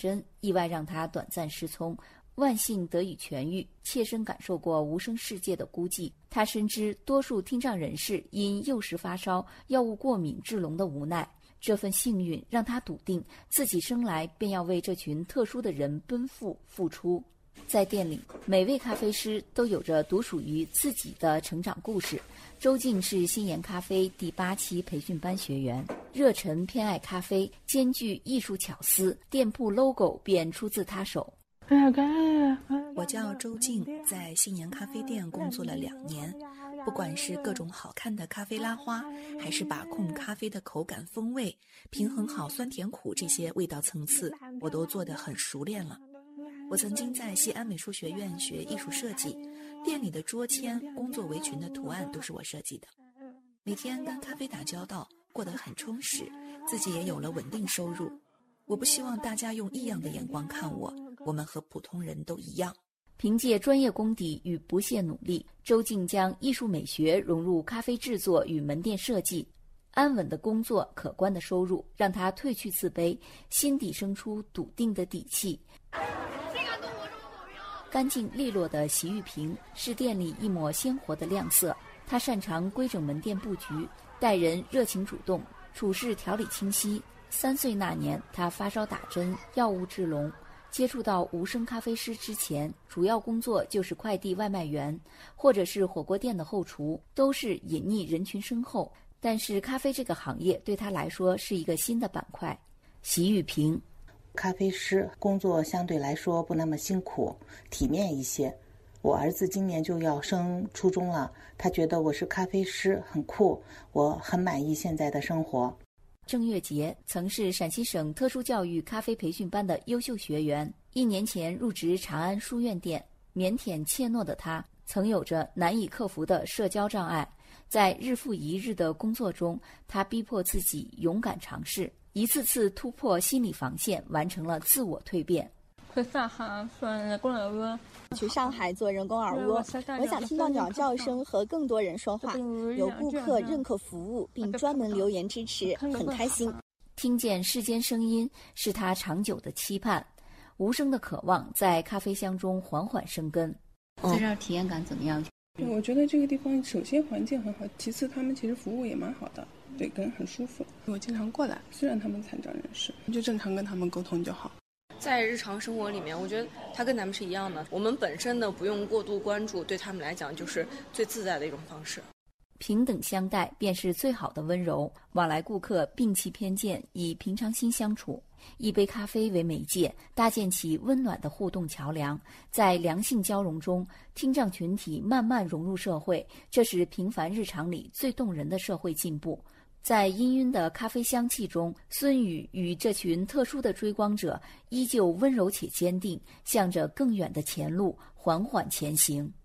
针，意外让他短暂失聪，万幸得以痊愈，切身感受过无声世界的孤寂。他深知多数听障人士因幼时发烧、药物过敏致聋的无奈，这份幸运让他笃定自己生来便要为这群特殊的人奔赴付出。在店里，每位咖啡师都有着独属于自己的成长故事。周静是新研咖啡第8期培训班学员，热忱偏爱咖啡，兼具艺术巧思，店铺 logo 便出自他手。 我叫周静，在新研咖啡店工作了2年，不管是各种好看的咖啡拉花，还是把控咖啡的口感风味，平衡好酸甜苦这些味道层次，我都做得很熟练了。我曾经在西安美术学院学艺术设计，店里的桌签、工作围裙的图案都是我设计的。每天跟咖啡打交道，过得很充实，自己也有了稳定收入。我不希望大家用异样的眼光看我，我们和普通人都一样。 凭借专业功底与不懈努力，周静将艺术美学融入咖啡制作与门店设计。安稳的工作、可观的收入，让他褪去自卑，心底生出笃定的底气。干净利落的洗浴屏是店里一抹鲜活的亮色。他擅长规整门店布局，待人热情主动，处事条理清晰。3岁那年，他发烧打针，药物致聋。接触到无声咖啡师之前，主要工作就是快递外卖员，或者是火锅店的后厨，都是隐匿人群深厚。但是咖啡这个行业对他来说是一个新的板块。习玉平， 咖啡师工作相对来说不那么辛苦，体面一些。我儿子今年就要升初中了，他觉得我是咖啡师很酷，我很满意现在的生活。 郑月杰曾是陕西省特殊教育咖啡培训班的优秀学员，1年前入职长安书院店。腼腆怯懦的他，曾有着难以克服的社交障碍。在日复一日的工作中，他逼迫自己勇敢尝试，一次次突破心理防线，完成了自我蜕变。 去上海做人工耳蜗，我想听到鸟叫声和更多人说话，有顾客认可服务并专门留言支持，很开心。 听见世间声音是他长久的期盼，无声的渴望在咖啡香中缓缓生根。在这儿体验感怎么样？ 我觉得这个地方首先环境很好，其次他们其实服务也蛮好的，对，跟很舒服。我经常过来，虽然他们残障人士，就正常跟他们沟通就好。 在日常生活里面，我觉得他跟咱们是一样的，我们本身呢不用过度关注，对他们来讲就是最自在的一种方式。 平等相待便是最好的温柔，往来顾客摒弃偏见，以平常心相处。一杯咖啡为媒介，搭建起温暖的互动桥梁，在良性交融中，听障群体慢慢融入社会，这是平凡日常里最动人的社会进步。在氤氲的咖啡香气中，孙宇与这群特殊的追光者依旧温柔且坚定，向着更远的前路缓缓前行。